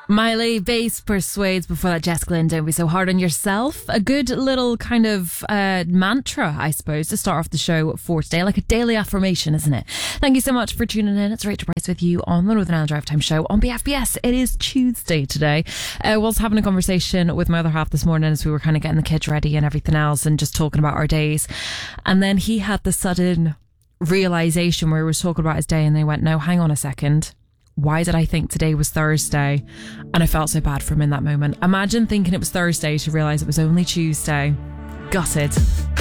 Miley Bass Persuades. Before that, Jess Glynn, Don't Be So Hard on Yourself. A good little kind of mantra, I suppose, to start off the show for today. Like a daily affirmation, isn't it? Thank you so much for tuning in. It's Rachel Price with you on the Northern Ireland Drive Time Show on BFBS. It is Tuesday today. I was having a conversation with my other half this morning as we were kind of getting the kids ready and everything else and just talking about our days. And then he had the sudden realization where he was talking about his day and they went, no, hang on a second. Why did I think today was Thursday? And I felt so bad for him in that moment. Imagine thinking it was Thursday to realise it was only Tuesday. Gutted.